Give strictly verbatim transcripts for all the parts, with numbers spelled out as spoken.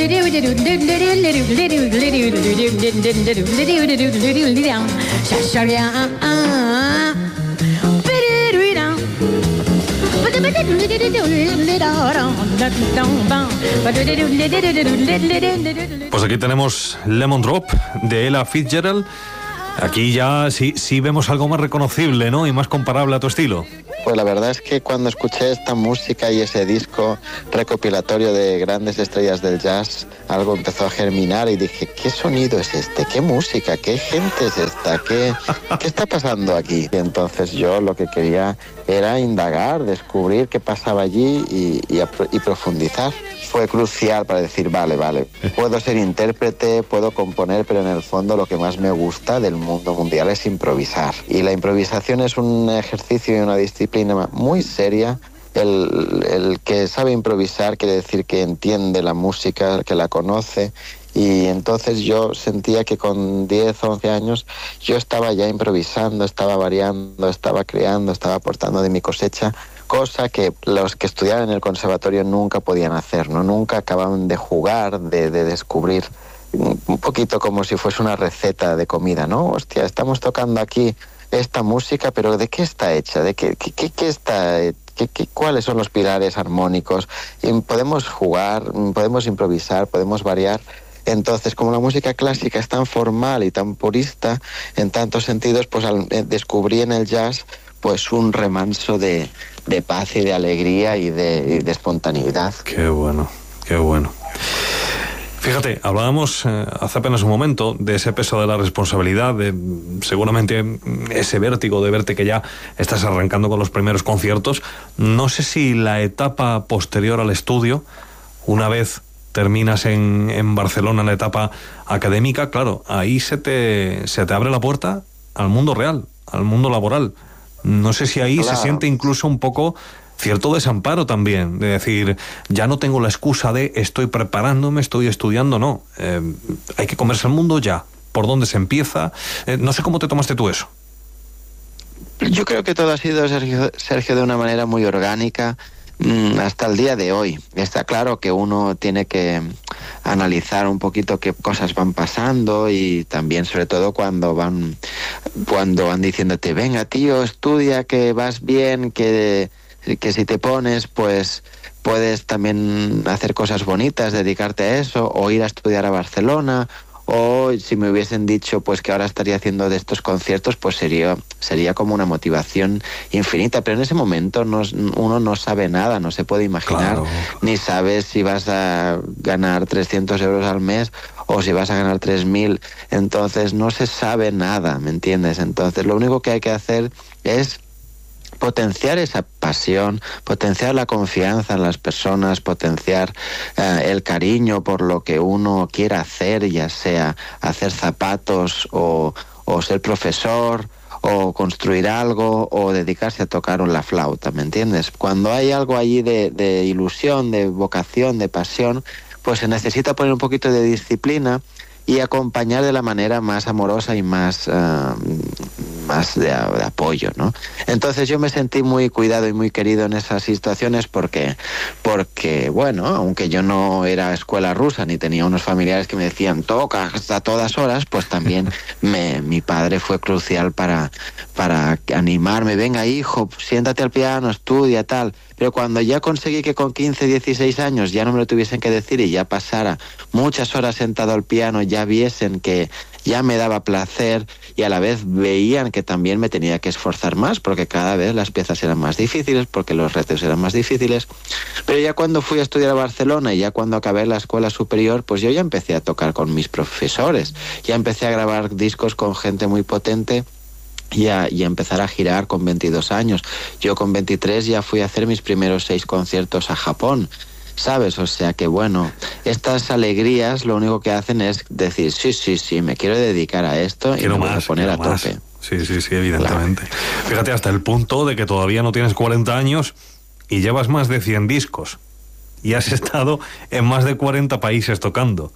Pues aquí tenemos Lemon Drop de Ella Fitzgerald. Aquí ya sí, sí vemos algo más reconocible, ¿no? Y más comparable a tu estilo. Pues la verdad es que cuando escuché esta música y ese disco recopilatorio de grandes estrellas del jazz, algo empezó a germinar y dije, ¿qué sonido es este? ¿Qué música? ¿Qué gente es esta? ¿Qué, qué está pasando aquí? Y entonces yo lo que quería era indagar, descubrir qué pasaba allí y, y, y profundizar. Fue crucial para decir, vale, vale, puedo ser intérprete, puedo componer, pero en el fondo lo que más me gusta del mundo mundial es improvisar. Y la improvisación es un ejercicio y una disciplina muy seria. El, el que sabe improvisar quiere decir que entiende la música, que la conoce. Y entonces yo sentía que con diez, once años yo estaba ya improvisando, estaba variando, estaba creando, estaba aportando de mi cosecha, cosa que los que estudiaban en el conservatorio nunca podían hacer, ¿no? Nunca acababan de jugar, de, de descubrir, un poquito como si fuese una receta de comida, ¿no? Hostia, estamos tocando aquí esta música, pero ¿de qué está hecha? ¿De qué, qué, qué, qué está ¿Qué, qué, ¿Cuáles son los pilares armónicos? Y podemos jugar, podemos improvisar, podemos variar. Entonces, como la música clásica es tan formal y tan purista en tantos sentidos, pues al, eh, descubrí en el jazz pues un remanso de, de paz y de alegría y de, y de espontaneidad. Qué bueno, qué bueno. Fíjate, hablábamos eh, hace apenas un momento de ese peso de la responsabilidad, de seguramente ese vértigo de verte que ya estás arrancando con los primeros conciertos. No sé si la etapa posterior al estudio, una vez terminas en, en Barcelona, en la etapa académica, claro, ahí se te, se te abre la puerta al mundo real, al mundo laboral. No sé si ahí claro. Se siente incluso un poco cierto desamparo también, de decir, ya no tengo la excusa de estoy preparándome, estoy estudiando, no. Eh, hay que comerse el mundo ya. ¿Por dónde se empieza? Eh, no sé cómo te tomaste tú eso. Yo creo que todo ha sido, Sergio, Sergio de una manera muy orgánica mmm, hasta el día de hoy. Está claro que uno tiene que analizar un poquito qué cosas van pasando y también sobre todo cuando van cuando van diciéndote, venga tío, estudia, que vas bien, que, que si te pones pues puedes también hacer cosas bonitas, dedicarte a eso, o ir a estudiar a Barcelona. O si me hubiesen dicho pues que ahora estaría haciendo de estos conciertos, pues sería, sería como una motivación infinita. Pero en ese momento no, uno no sabe nada, no se puede imaginar, claro. Ni sabes si vas a ganar trescientos euros al mes o si vas a ganar tres mil. Entonces no se sabe nada, ¿me entiendes? Entonces lo único que hay que hacer es potenciar esa pasión, potenciar la confianza en las personas, potenciar eh, el cariño por lo que uno quiera hacer, ya sea hacer zapatos o, o ser profesor o construir algo o dedicarse a tocar la flauta, ¿me entiendes? Cuando hay algo allí de, de ilusión, de vocación, de pasión, pues se necesita poner un poquito de disciplina y acompañar de la manera más amorosa y más, uh, más de, de apoyo, ¿no? Entonces yo me sentí muy cuidado y muy querido en esas situaciones porque, porque, bueno, aunque yo no era escuela rusa ni tenía unos familiares que me decían toca hasta todas horas, pues también me, mi padre fue crucial para, para animarme, venga hijo, siéntate al piano, estudia, tal. Pero cuando ya conseguí que con quince, dieciséis años ya no me lo tuviesen que decir y ya pasara muchas horas sentado al piano, ya viesen que ya me daba placer y a la vez veían que también me tenía que esforzar más porque cada vez las piezas eran más difíciles, porque los retos eran más difíciles. Pero ya cuando fui a estudiar a Barcelona y ya cuando acabé la escuela superior, pues yo ya empecé a tocar con mis profesores, ya empecé a grabar discos con gente muy potente. Y a, y a empezar a girar con veintidós años. Yo con veintitrés ya fui a hacer mis primeros seis conciertos a Japón, ¿sabes? O sea que bueno, estas alegrías lo único que hacen es decir, sí, sí, sí, me quiero dedicar a esto quiero y me más, voy a poner a más. tope. Sí, sí, sí, evidentemente. Claro. Fíjate, hasta el punto de que todavía no tienes cuarenta años y llevas más de cien discos y has estado en más de cuarenta países tocando.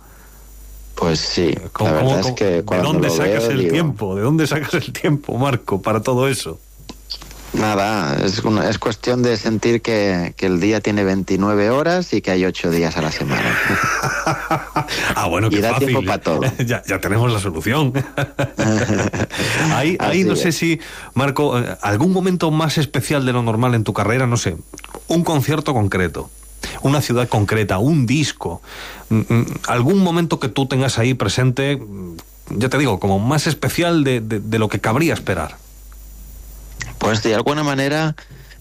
Pues sí, ¿Cómo, la verdad cómo, es que cuando ¿De dónde lo sacas veo, el digo, tiempo? ¿De dónde sacas el tiempo, Marco, para todo eso? Nada, es, una, es cuestión de sentir que, que el día tiene veintinueve horas y que hay ocho días a la semana. Ah, bueno, qué y da fácil. tiempo para todo. ya, ya tenemos la solución. Ahí, ahí no es. sé si, Marco, algún momento más especial de lo normal en tu carrera, no sé, un concierto concreto, una ciudad concreta, un disco, algún momento que tú tengas ahí presente, ya te digo, como más especial de, de, de lo que cabría esperar. Pues de alguna manera,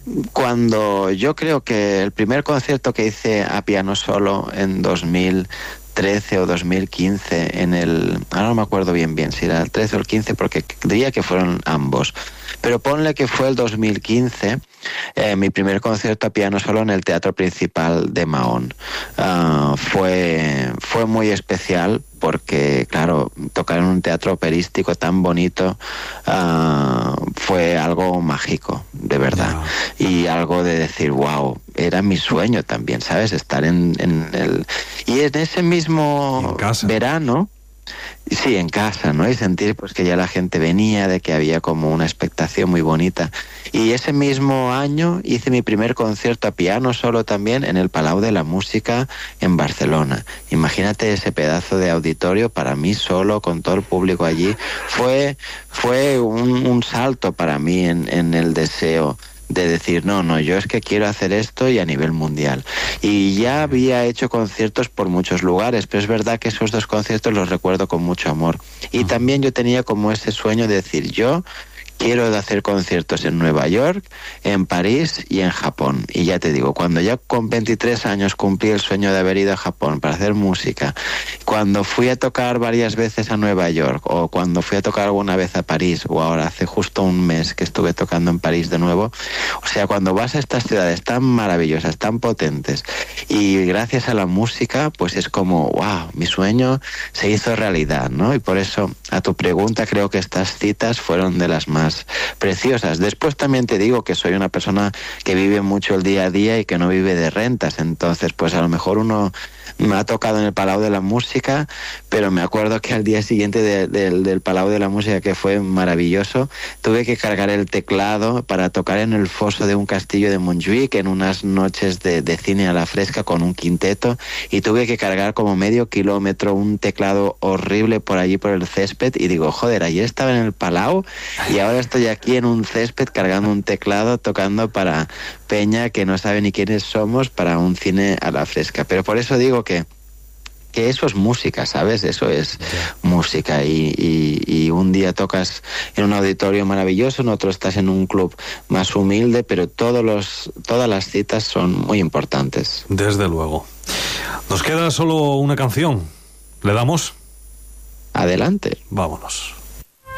cuando yo creo que el primer concierto que hice a piano solo en dos mil trece o dos mil quince, en el, ahora no me acuerdo bien bien si era el trece o el quince, porque diría que fueron ambos, pero ponle que fue el dos mil quince, eh, mi primer concierto a piano solo en el Teatro Principal de Mahón. Uh, fue, fue muy especial porque, claro, tocar en un teatro operístico tan bonito uh, fue algo mágico, de verdad. Yeah. Y algo de decir, wow, era mi sueño también, ¿sabes? Estar en, en el... Y en ese mismo verano... Sí, en casa, ¿no? Y sentir pues que ya la gente venía, de que había como una expectación muy bonita. Y ese mismo año hice mi primer concierto a piano solo también en el Palau de la Música en Barcelona. Imagínate ese pedazo de auditorio para mí solo, con todo el público allí. Fue, fue un, un salto para mí en, en el deseo de decir, no, no, yo es que quiero hacer esto y a nivel mundial. Y ya había hecho conciertos por muchos lugares, pero es verdad que esos dos conciertos los recuerdo con mucho amor. Y también yo tenía como ese sueño de decir, yo quiero hacer conciertos en Nueva York, en París y en Japón. Y ya te digo, cuando ya con veintitrés años cumplí el sueño de haber ido a Japón para hacer música, cuando fui a tocar varias veces a Nueva York, o cuando fui a tocar alguna vez a París, o ahora hace justo un mes que estuve tocando en París de nuevo, o sea, cuando vas a estas ciudades tan maravillosas, tan potentes, y gracias a la música, pues es como, wow, mi sueño se hizo realidad, ¿no? Y por eso, a tu pregunta, creo que estas citas fueron de las más preciosas. Después también te digo que soy una persona que vive mucho el día a día y que no vive de rentas, entonces pues a lo mejor uno me ha tocado en el Palau de la Música, pero me acuerdo que al día siguiente de, de, del Palau de la Música, que fue maravilloso, tuve que cargar el teclado para tocar en el foso de un castillo de Montjuïc en unas noches de, de cine a la fresca con un quinteto, y tuve que cargar como medio kilómetro un teclado horrible por allí por el césped, y digo, joder, ayer estaba en el Palau y ahora estoy aquí en un césped cargando un teclado, tocando para peña que no sabe ni quiénes somos, para un cine a la fresca. Pero por eso digo que que eso es música, ¿sabes? Eso es yeah. música y, y, y un día tocas en un auditorio maravilloso, en otro estás en un club más humilde, pero todos los, todas las citas son muy importantes. Desde luego. Nos queda solo una canción. ¿Le damos? Adelante. Vámonos.